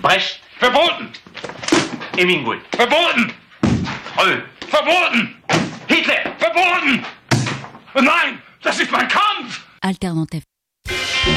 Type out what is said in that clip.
Brecht. Verboten! Hemingway. Verboten! Freud. Verboten! Hitler. Verboten! Nein, das ist mein Kampf! Alternative.